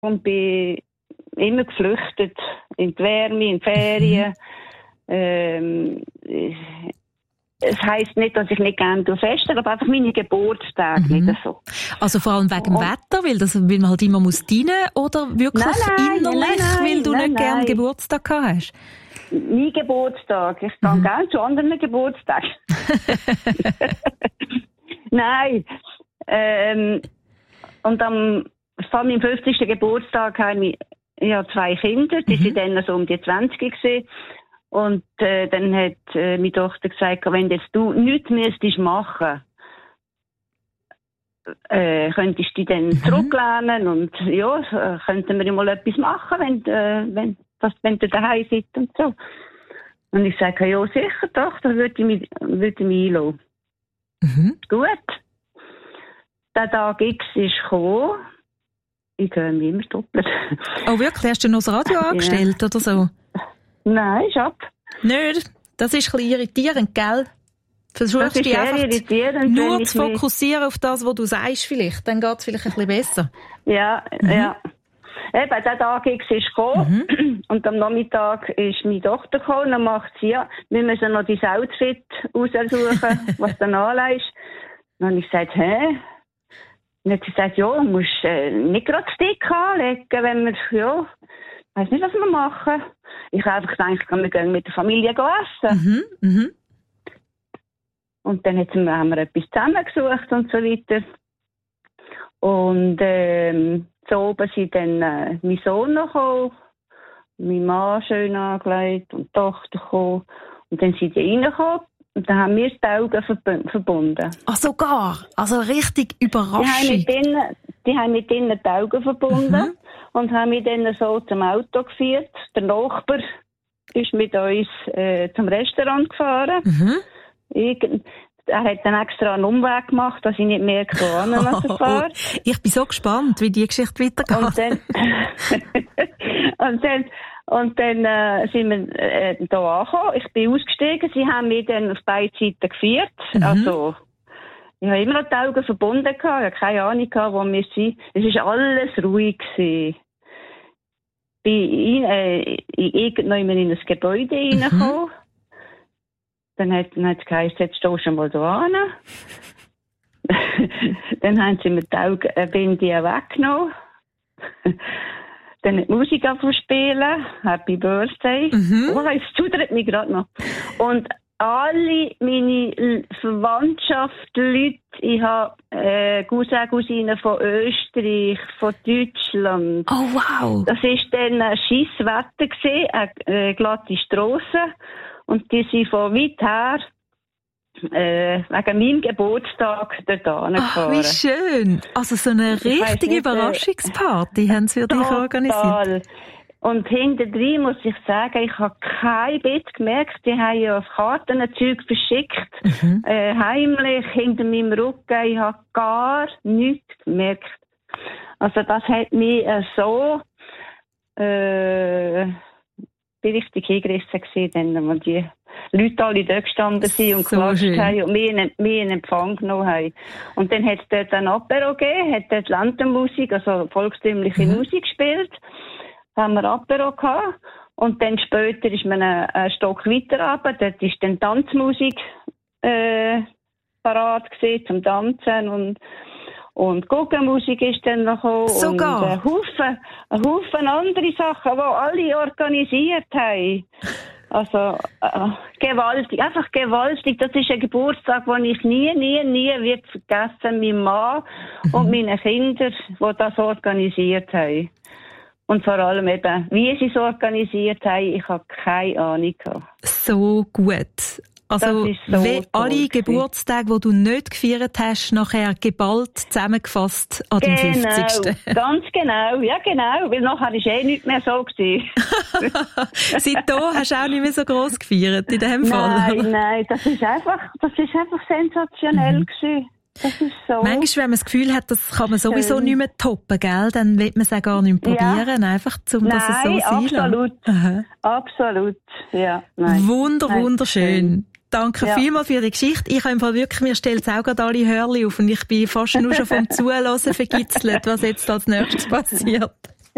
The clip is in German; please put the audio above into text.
und bin immer geflüchtet. In die Wärme, in die Ferien. Es heisst nicht, dass ich nicht gerne feste, aber einfach meine Geburtstage nicht so. Also vor allem wegen dem Wetter, weil man halt immer muss dienen, oder wirklich innerlich, weil du nicht gerne Geburtstag gehabt hast? Mein Geburtstag. Ich gehe gerne zu anderen Geburtstagen. Nein. Und vor meinem 50. Geburtstag habe ich 2 Kinder, die sind dann so um die 20 gewesen. Und dann hat meine Tochter gesagt, wenn jetzt du nichts müsstest machen, könntest du dich dann zurücklehnen und ja, könnten wir mal etwas machen, wenn du daheim sitzt und so. Und ich sage, ja sicher doch, da würde ich mich einlassen. Gut. Der Tag X ist gekommen. Ich höre mich immer doppelt. Oh wirklich? Hast du noch das Radio angestellt oder so? Nein, ist ab. Nicht? Das ist ein bisschen irritierend, gell? Versuchst du dich einfach nur zu fokussieren auf das, was du sagst vielleicht. Dann geht es vielleicht ein bisschen besser. Ja. Eben, der Tag X ist gekommen. Und am Nachmittag ist meine Tochter gekommen. Und dann macht sie, wir müssen noch dein Outfit aussuchen, was du anlegst. Dann habe ich gesagt, hä? Und dann hat sie gesagt, ja, du musst nicht gerade Stick anlegen, wenn wir, ich weiss nicht, was wir machen. Ich habe einfach gedacht, wir gehen mit der Familie essen. Und dann haben wir etwas zusammengesucht und so weiter. Und so oben sind dann mein Sohn noch gekommen, mein Mann schön angelegt und die Tochter gekommen. Und dann sind die reingekommen und dann haben wir die Augen verbunden. Ach sogar? Also richtig Überraschung. Die haben mit ihnen die Augen verbunden und haben mich dann so zum Auto geführt. Der Nachbar ist mit uns zum Restaurant gefahren. Er hat dann extra einen Umweg gemacht, dass ich nicht mehr fahre. Ich bin so gespannt, wie die Geschichte weitergeht. Und dann sind wir hier angekommen. Ich bin ausgestiegen. Sie haben mich dann auf beide Seiten geführt. Also, ich habe immer noch die Augen verbunden gehabt. Ich habe keine Ahnung gehabt, wo wir sind. Es war alles ruhig gewesen. Ich bin irgendwann in ein Gebäude reingekommen. Dann hat es geheißen, jetzt stehst du mal da hin. Dann haben sie mir die Augenbinde weggenommen. Dann hat die Musik spielen. Happy Birthday. Es zudert mich gerade noch. Und alle meine Verwandtschaft, Leute, ich habe Cousin, Cousinen von Österreich, von Deutschland. Oh wow! Das war dann ein scheisses Wetter, eine glatte Strasse. Und die sind von weit her wegen meinem Geburtstag dort gefahren. Ach, wie schön! Also so eine richtige Überraschungsparty haben sie für dich organisiert. Und hinterdrein muss ich sagen, ich habe kein Bett gemerkt. Die haben ja auf Karten ein Zeug verschickt. Heimlich, hinter meinem Rücken. Ich habe gar nichts gemerkt. Also das hat mich so bin richtig hingerissen gewesen, wenn die Leute alle dort gestanden sind und geklatscht haben und mich in Empfang genommen haben. Und dann hat es dort ein Apero gegeben, hat dort Landenmusik, also volkstümliche Musik gespielt. Haben wir Apero gehabt. Und dann später ist man einen Stock weiter runter, dort ist dann Tanzmusik parat gewesen, zum Tanzen und Guggenmusik ist dann noch gekommen. Sogar? Und ein Haufen andere Sachen, die alle organisiert haben. Also, gewaltig, einfach gewaltig. Das ist ein Geburtstag, den ich nie wird vergessen. Mein Mann und meine Kinder, die das organisiert haben. Und vor allem eben, wie sie es organisiert haben, ich habe keine Ahnung gehabt. So gut. Also, so wie alle Geburtstage, die du nicht gefeiert hast, nachher geballt zusammengefasst an dem 50. Ganz genau, ja genau, weil nachher war nichts mehr so gewesen. Seitdem hast du auch nicht mehr so gross gefeiert, in dem Fall. Nein, das ist einfach sensationell gewesen. Das ist so. Manchmal, wenn man das Gefühl hat, das kann man sowieso nicht mehr toppen, gell? Dann will man es auch gar nicht mehr probieren, einfach, um dass es so sein lässt. Absolut, ja. Wunderschön. Danke vielmals für die Geschichte. Ich habe im Fall wirklich, mir stellt es auch gerade alle Hörli auf und ich bin fast nur schon vom Zuhören vergitzelt, was jetzt als nächstes passiert.